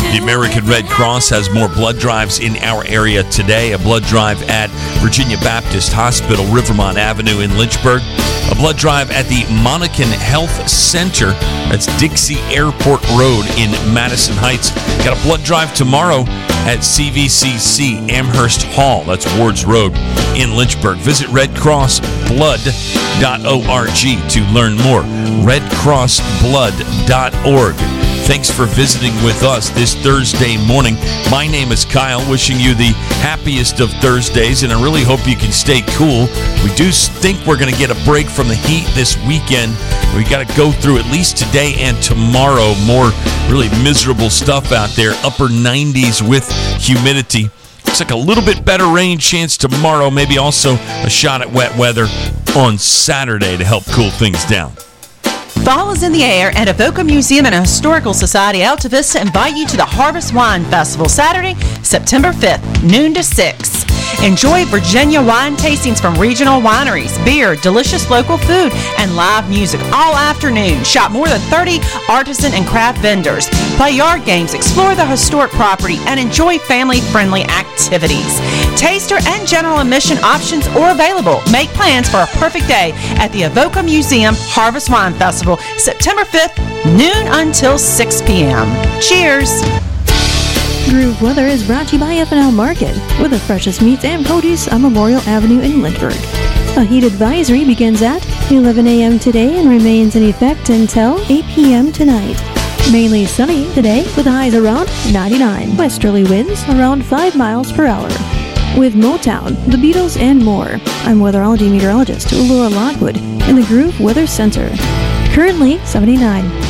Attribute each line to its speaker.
Speaker 1: The American Red Cross has more blood drives in our area today. A blood drive at Virginia Baptist Hospital, Rivermont Avenue in Lynchburg. A blood drive at the Monacan Health Center. That's Dixie Airport Road in Madison Heights. Got a blood drive tomorrow at CVCC Amherst Hall. That's Wards Road in Lynchburg. Visit redcrossblood.org to learn more. redcrossblood.org. Thanks for visiting with us this Thursday morning. My name is Kyle, wishing you the happiest of Thursdays, and I really hope you can stay cool. We do think we're going to get a break from the heat this weekend. We got to go through at least today and tomorrow more really miserable stuff out there. Upper 90s with humidity. Looks like a little bit better rain chance tomorrow. Maybe also a shot at wet weather on Saturday to help cool things down.
Speaker 2: Fall is in the air, and Avoca Museum and Historical Society Alta Vista invite you to the Harvest Wine Festival Saturday, September 5th, noon to 6. Enjoy Virginia wine tastings from regional wineries, beer, delicious local food, and live music all afternoon. Shop more than 30 artisan and craft vendors. Play yard games, explore the historic property, and enjoy family-friendly activities. Taster and general admission options are available. Make plans for a perfect day at the Avoca Museum Harvest Wine Festival, September 5th, noon until 6 p.m. Cheers!
Speaker 3: Groove Weather is brought to you by F&L Market, with the freshest meats and produce on Memorial Avenue in Lynchburg. A heat advisory begins at 11 a.m. today and remains in effect until 8 p.m. tonight. Mainly sunny today with highs around 99. Westerly winds around 5 miles per hour. With Motown, the Beatles, and more, I'm weatherology meteorologist Laura Lockwood in the Groove Weather Center. Currently 79.